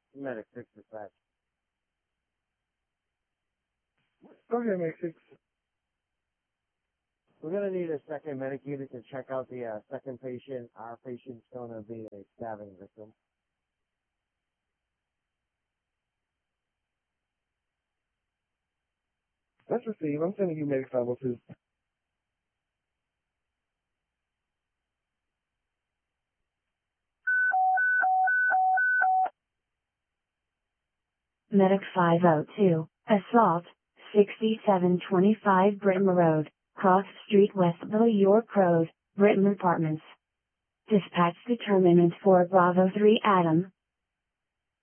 Medic 6 dispatch. Okay, Medic 6. We're going to need a second medic unit to check out the second patient. Our patient's going to be a stabbing victim. Let's receive. I'm sending you Medic 502. Medic 502, assault, 6725 Britmer Road, Cross Street Westville, York Road, Britmer Apartments. Dispatch determinant for Bravo 3 Adam.